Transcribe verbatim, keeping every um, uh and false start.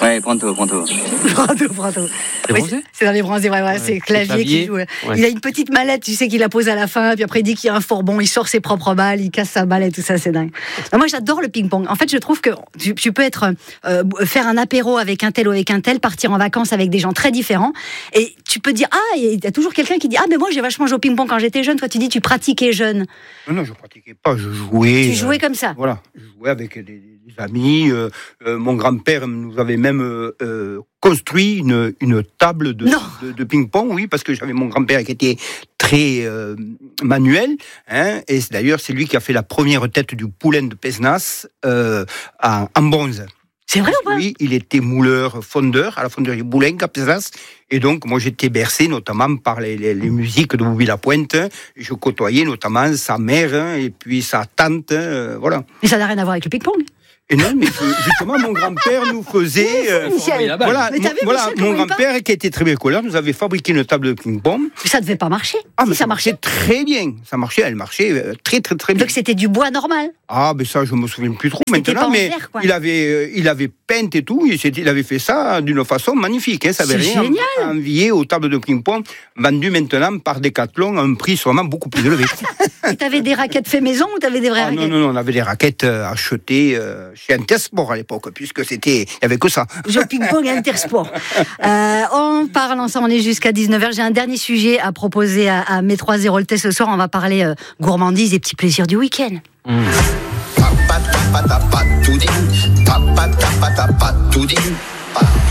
Ouais, Pronto, Pronto. Pronto, Pronto. C'est Oui, bronzé c'est dans les bronzés, ouais, ouais, Ouais, c'est clavier, clavier. qui joue. Ouais. Il a une petite mallette, tu sais, qu'il la pose à la fin, puis après il dit qu'il y a un fourbon, il sort ses propres balles, il casse sa balle et tout ça, c'est dingue. Non, moi j'adore le ping-pong. En fait, je trouve que tu, tu peux être euh, faire un apéro avec un tel ou avec un tel, partir en vacances avec des gens très différents, et tu peux dire, ah, il y a toujours quelqu'un qui dit, ah, mais moi j'ai vachement joué au ping-pong quand j'étais jeune. Toi, tu dis, tu pratiquais jeune. Non, non, je pratiquais pas, je jouais. Tu jouais euh, comme ça. Voilà, je jouais avec des, des amis. Euh, euh, mon grand-père nous avait même euh, euh, construit une, une table de, de, de ping-pong, oui, parce que j'avais mon grand-père qui était très euh, manuel, hein, et c'est, d'ailleurs c'est lui qui a fait la première tête du poulain de Pézenas euh, en, en bronze. C'est vrai ou pas? Oui, il était mouleur, fondeur à la fonderie Boulenc à Pézenas, et donc moi j'étais bercé notamment par les, les, les musiques de Boubi Lapointe. Je côtoyais notamment sa mère hein, et puis sa tante, euh, voilà. Mais ça n'a rien à voir avec le ping-pong. Et non, mais justement, mon grand-père nous faisait. Euh, Michel. voilà, Mais t'as vu, voilà Michel, mon comment il grand-père, qui était très bricoleur, nous avait fabriqué une table de ping-pong. Mais ça devait pas marcher. Ah, Si, mais ça marchait. très bien. Ça marchait, elle marchait euh, très, très, très bien. Donc c'était du bois normal. Ah, mais ça, je me souviens plus trop C'était maintenant, pas en mais verre, quoi. il avait, euh, il avait peint et tout, il, il avait fait ça d'une façon magnifique. Hein, ça avait C'est rien génial. à envier aux tables de ping-pong vendues maintenant par Decathlon à un prix sûrement beaucoup plus élevé. Et t'avais des raquettes fait maison ou t'avais des vraies Ah, raquettes? non, non, non, on avait des raquettes euh, achetées euh, chez Intersport à l'époque, puisque c'était, il n'y avait que ça. Jeu ping-pong Intersport. Euh, on parle ensemble, on est jusqu'à dix-neuf heures. J'ai un dernier sujet à proposer à, à mes trois zéro le test ce soir. On va parler euh, gourmandise et petits plaisirs du week-end. Mmh. Pa, pa, ta, pa, ta, pa, tout dit. Pa, pa, ta, pa, ta, pa, tout dit. Pa.